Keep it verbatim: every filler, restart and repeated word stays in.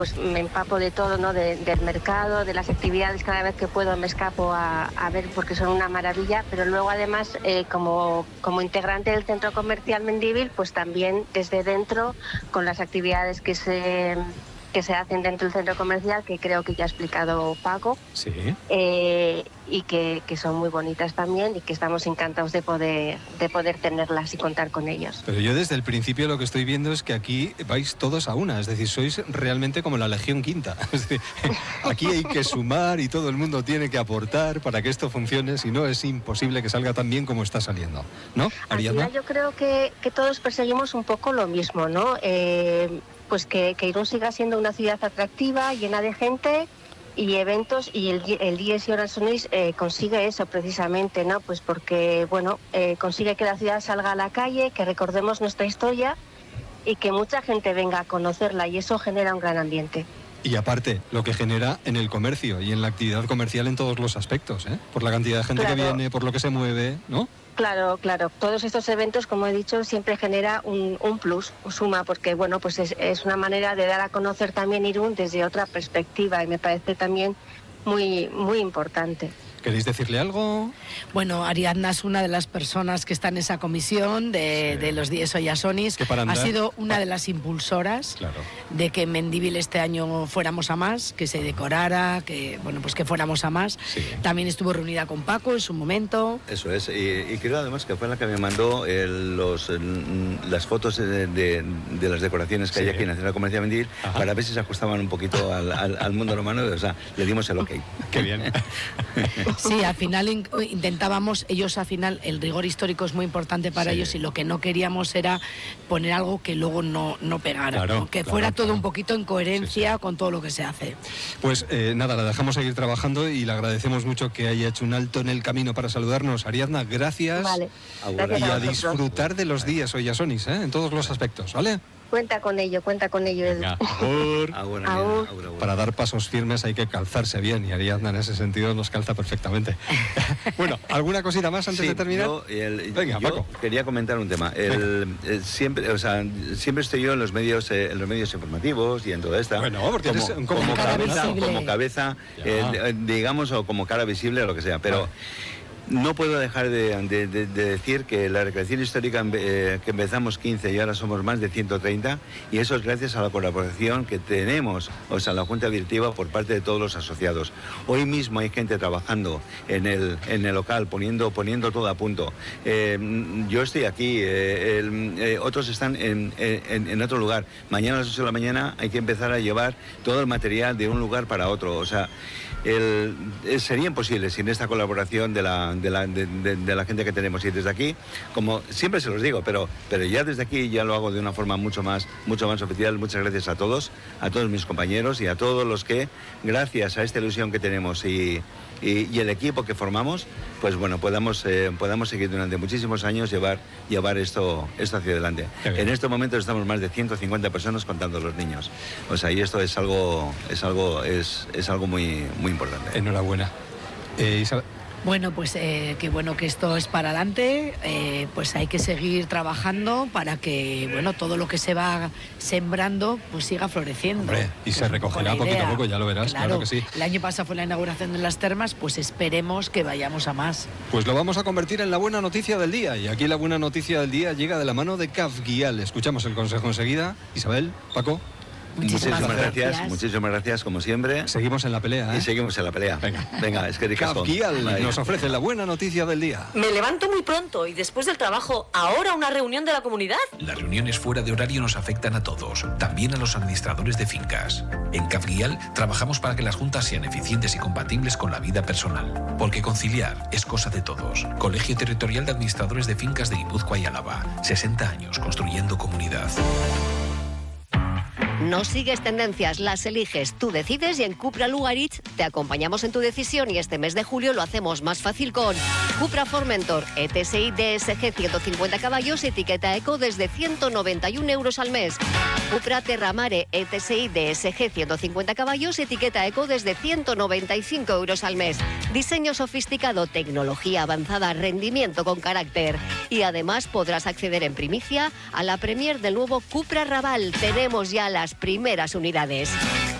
pues me empapo de todo, ¿no? De, del mercado, de las actividades, cada vez que puedo me escapo a, a ver porque son una maravilla, pero luego además eh, como, como integrante del centro comercial Mendívil, pues también desde dentro con las actividades que se... que se hacen dentro del centro comercial, que creo que ya ha explicado Paco, sí. eh, y que, que son muy bonitas también y que estamos encantados de poder, de poder tenerlas y contar con ellos. Pero yo desde el principio lo que estoy viendo es que aquí vais todos a una, es decir, sois realmente como la Legión Quinta. Es decir, aquí hay que sumar y todo el mundo tiene que aportar para que esto funcione, si no es imposible que salga tan bien como está saliendo, ¿no, Ariadna? Al final yo creo que, que todos perseguimos un poco lo mismo, ¿no? Eh, pues que, que Irún siga siendo una ciudad atractiva, llena de gente y eventos, y el, el Dies Irae Sonís eh, consigue eso precisamente, ¿no? Pues porque, bueno, eh, consigue que la ciudad salga a la calle, que recordemos nuestra historia y que mucha gente venga a conocerla, y eso genera un gran ambiente. Y aparte, lo que genera en el comercio y en la actividad comercial en todos los aspectos, ¿eh? Por la cantidad de gente claro. que viene, por lo que se mueve, ¿no? Claro, claro. Todos estos eventos, como he dicho, siempre genera un, un plus, un suma, porque bueno, pues es, es una manera de dar a conocer también Irún desde otra perspectiva, y me parece también muy, muy importante. ¿Queréis decirle algo? Bueno, Ariadna es una de las personas que está en esa comisión de, sí. de los Dies Irae Sonís. Ha sido una de las impulsoras claro. de que en Mendívil este año fuéramos a más, que se decorara, que bueno, pues que fuéramos a más. Sí. También estuvo reunida con Paco en su momento. Eso es, y, y creo además que fue la que me mandó el, los, el, las fotos de, de, de las decoraciones que sí. hay aquí en la Ciudad Comercial de Mendívil, Ajá. para ver si se ajustaban un poquito al, al, al mundo romano. O sea, le dimos el ok. Qué bien. Sí, al final in- intentábamos, ellos al final, el rigor histórico es muy importante para sí. ellos, y lo que no queríamos era poner algo que luego no, no pegara, claro, ¿no? que claro, fuera claro. todo un poquito en coherencia sí, sí. con todo lo que se hace. Pues eh, nada, la dejamos seguir trabajando y le agradecemos mucho que haya hecho un alto en el camino para saludarnos. Ariadna, gracias. Vale. Gracias y a, a disfrutar de los días Irae Sonís, ¿eh? En todos los aspectos, ¿vale? Cuenta con ello, cuenta con ello, Edu. Venga, agur. Agur, Agur. agur, agur. Para dar pasos firmes hay que calzarse bien, y Ariadna en ese sentido nos calza perfectamente. Bueno, ¿alguna cosita más antes sí, de terminar? Yo, el, Venga, yo Paco. quería comentar un tema. El, el, siempre, o sea, siempre estoy yo en los medios, eh, en los medios informativos y en toda esta. Bueno, porque como, eres, como, como cabeza, visible. como cabeza, eh, digamos, o como cara visible o lo que sea. Pero vale. No puedo dejar de, de, de, de decir que la recreación histórica, eh, que empezamos quince y ahora somos más de ciento treinta, y eso es gracias a la colaboración que tenemos, o sea, la Junta Directiva, por parte de todos los asociados. Hoy mismo hay gente trabajando en el, en el local, poniendo, poniendo todo a punto. Eh, yo estoy aquí, eh, el, eh, otros están en, en, en otro lugar. Mañana a las ocho de la mañana hay que empezar a llevar todo el material de un lugar para otro, o sea, el, sería imposible sin esta colaboración de la, de, la, de, de, de la gente que tenemos, y desde aquí, como siempre se los digo, pero, pero ya desde aquí ya lo hago de una forma mucho más, mucho más oficial. Muchas gracias a todos, a todos mis compañeros y a todos los que, gracias a esta ilusión que tenemos y, y, y el equipo que formamos, pues bueno, podamos, eh, podamos seguir durante muchísimos años llevar, llevar esto, esto hacia adelante. En estos momentos estamos más de ciento cincuenta personas contando los niños, o sea, y esto es algo, es algo, es, es algo muy, muy importante. Enhorabuena. Eh, Isabel. Bueno, pues eh, qué bueno que esto es para adelante, eh, pues hay que seguir trabajando para que, bueno, todo lo que se va sembrando pues siga floreciendo. Hombre, y se recogerá poquito a poco, ya lo verás, claro, claro que sí. El año pasado fue la inauguración de las termas, pues esperemos que vayamos a más. Pues lo vamos a convertir en la buena noticia del día, y aquí la buena noticia del día llega de la mano de Cafguial. Escuchamos el consejo enseguida. Isabel, Paco. Muchísimas, muchísimas gracias. gracias, muchísimas gracias, como siempre. Seguimos en la pelea, ¿eh? Y seguimos en la pelea. Venga, venga, es que ricasco. Cafguial nos ofrece la buena noticia del día. Me levanto muy pronto y después del trabajo, ¿ahora una reunión de la comunidad? Las reuniones fuera de horario nos afectan a todos, también a los administradores de fincas. En Cafguial trabajamos para que las juntas sean eficientes y compatibles con la vida personal, porque conciliar es cosa de todos. Colegio Territorial de Administradores de Fincas de Guipúzcoa y Álava. sesenta años construyendo comunidad. No sigues tendencias, las eliges, tú decides, y en Cupra Lugaritz te acompañamos en tu decisión, y este mes de julio lo hacemos más fácil con Cupra Formentor E T S I D S G ciento cincuenta caballos, etiqueta Eco, desde ciento noventa y un euros al mes. Cupra Terramare E T S I D S G ciento cincuenta caballos, etiqueta Eco, desde ciento noventa y cinco euros al mes. Diseño sofisticado, tecnología avanzada, rendimiento con carácter. Y además podrás acceder en primicia a la premier del nuevo Cupra Raval. Tenemos ya las primeras unidades.